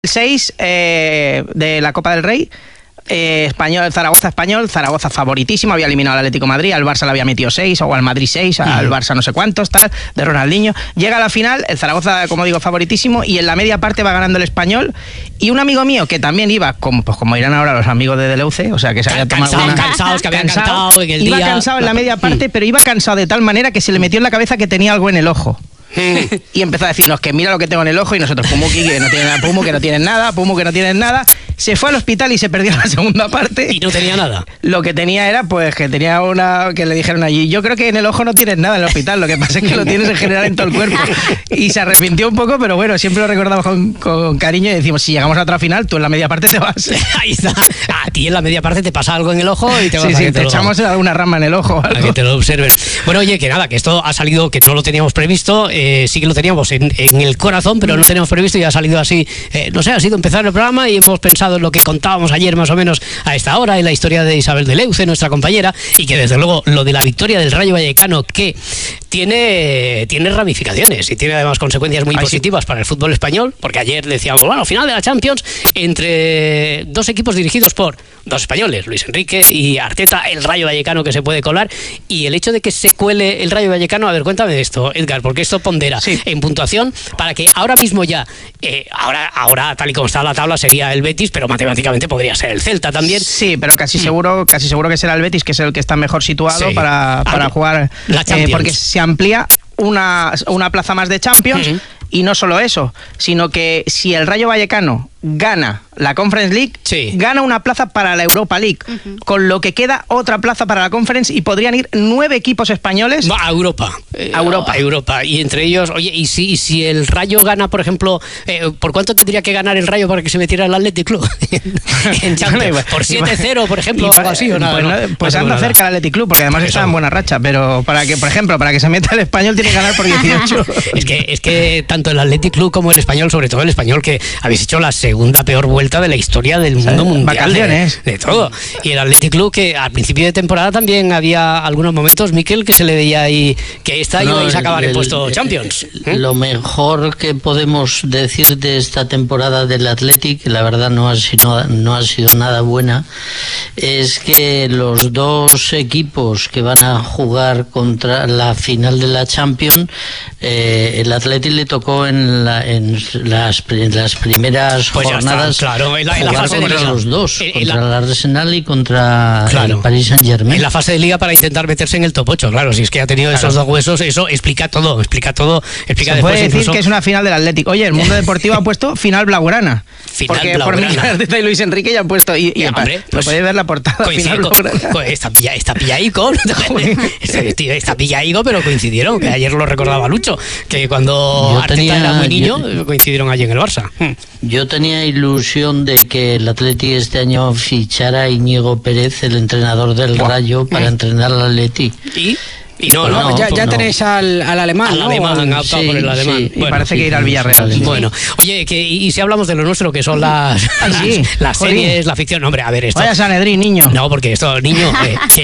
6 de la Copa del Rey, Zaragoza favoritísimo, había eliminado al Atlético de Madrid, al Barça le había metido 6, o al Madrid 6, al Barça no sé cuántos, tal, de Ronaldinho. Llega a la final, el Zaragoza, como digo, favoritísimo, y en la media parte va ganando el Español, y un amigo mío que también iba, como irán ahora los amigos de Deleuze, o sea, que se había tomado cansados, que habían cantado en el iba día. cansado en la media parte, pero iba cansado de tal manera que se le metió en la cabeza que tenía algo en el ojo. Y empezó a decirnos que mira lo que tengo en el ojo, y nosotros, Pumuki, que no tiene nada, Pumu, que no tienes nada, Pumu, que no tienes nada. Se fue al hospital y se perdió la segunda parte. Y no tenía nada. Lo que tenía era, pues, que tenía que le dijeron allí, yo creo que en el ojo no tienes nada en el hospital, lo que pasa es que lo tienes en general en todo el cuerpo. Y se arrepintió un poco, pero bueno, siempre lo recordamos con cariño y decimos, si llegamos a otra final, tú en la media parte te vas. Ahí está. A ti en la media parte te pasa algo en el ojo y te vas a que te echamos alguna rama en el ojo. A que te lo observen. Bueno, oye, que nada, que esto ha salido, que no lo teníamos previsto, sí que lo teníamos en el corazón, pero no teníamos previsto y ha salido así, no sé, ha sido empezar el programa y hemos pensado en lo que contábamos ayer más o menos a esta hora, en la historia de Isabel Deleuze, nuestra compañera, y que desde luego lo de la victoria del Rayo Vallecano, que tiene ramificaciones y tiene además consecuencias muy positivas para el fútbol español, porque ayer decíamos, bueno, final de la Champions entre dos equipos dirigidos por dos españoles, Luis Enrique y Arteta, el Rayo Vallecano que se puede colar, y el hecho de que se cuele el Rayo Vallecano, a ver, cuéntame de esto, Edgar, porque esto pondera en puntuación para que ahora mismo ya, ahora tal y como está la tabla sería el Betis, pero matemáticamente podría ser el Celta también. Sí, pero casi seguro que será el Betis, que es el que está mejor situado para jugar la Champions, porque se amplía una plaza más de Champions. Y no solo eso, sino que si el Rayo Vallecano gana la Conference League, gana una plaza para la Europa League, con lo que queda otra plaza para la Conference, y podrían ir 9 equipos españoles a Europa. A Europa. Y entre ellos, oye, y si el Rayo gana, por ejemplo, ¿por cuánto tendría que ganar el Rayo para que se metiera el Athletic Club? En Champions, por 7-0 por ejemplo, o algo así, o nada. Pues anda cerca el Athletic Club, porque además está en buena racha, pero para que, por ejemplo, para que se meta el Español tiene que ganar por 18. es que tanto el Athletic Club como el Español, sobre todo el Español, que habéis hecho la segunda peor vuelta de la historia del mundo mundial. Vacaciones. De todo. Y el Athletic Club, que al principio de temporada también había algunos momentos, Miquel, que se le veía ahí que ibais a acabar en puesto Champions. Lo mejor que podemos decir de esta temporada del Athletic, la verdad no ha sido nada buena, es que los dos equipos que van a jugar contra la final de la Champions, el Athletic le tocó en las primeras jornadas, en la fase de liga, los dos, contra el Arsenal y contra el Paris Saint-Germain. En la fase de liga para intentar meterse en el top 8, claro, si es que ha tenido esos dos huesos, eso explica todo. Se puede decir que es una final del Atlético. Oye, el Mundo Deportivo ha puesto final blaugrana. Porque por Miguel Arteta y Luis Enrique ya han puesto, hombre, pues podéis ver la portada. Final está pillaico, está pillaico, pero coincidieron, que ayer lo recordaba Lucho, que cuando Arteta era muy niño, coincidieron allí en el Barça. Yo tenía ilusión de que el Atleti este año fichara a Íñigo Pérez, el entrenador del Rayo, para entrenar al Atleti. Y no, ya tenéis al alemán, ¿no? Han optado por el alemán. Sí. Bueno, parece que irá al Villarreal. Bueno, oye, y si hablamos de lo nuestro, que son las series, la ficción, hombre, a ver esto. Vaya Sanedrín, niño. No, porque esto, niño,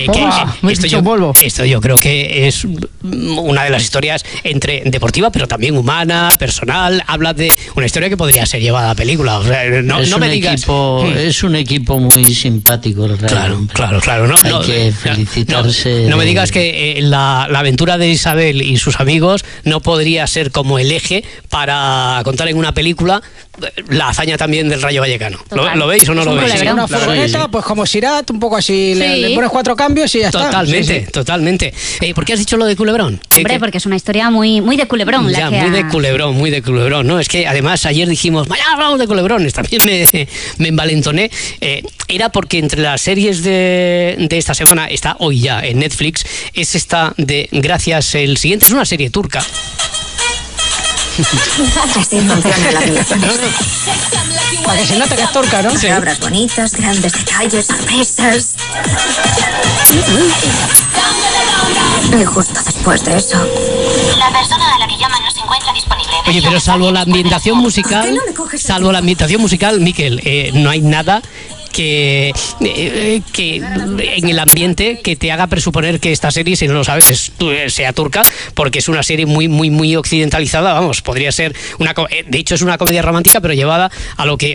esto yo creo que es una de las historias entre deportiva, pero también humana, personal. Habla de una historia que podría ser llevada a película. O sea, no me digas. Es un equipo muy simpático, el Real. Claro. Hay que felicitarse. No me digas que la aventura de Isabel y sus amigos no podría ser como el eje para contar en una película la hazaña también del Rayo Vallecano. ¿Lo veis o no lo veis? Una furgoneta, pues como Sirat, un poco así, le pones 4 cambios y ya está. Totalmente. ¿Por qué has dicho lo de Culebrón? Hombre, porque es una historia muy de Culebrón. Muy de Culebrón, ¿no? Es que además ayer dijimos, mañana hablamos de Culebrones, también me envalentoné. Era porque entre las series de esta semana, está hoy ya en Netflix, es esta de Gracias el siguiente, es una serie turca. Así funciona la vida. Para que se note que es turca, ¿no? Palabras bonitas, grandes detalles, sorpresas. Y justo después de eso, la persona a la que llaman no se encuentra disponible. Oye, pero salvo la ambientación musical, Miquel, no hay nada que en el ambiente que te haga presuponer que esta serie, si no lo sabes, sea turca, porque es una serie muy occidentalizada, vamos, podría ser de hecho es una comedia romántica, pero llevada a lo que